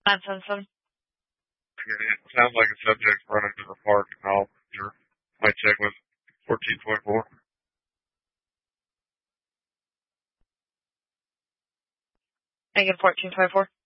977. Okay, it sounds like a subject's running to the park and all. My check was 14.4. Negative 14.4.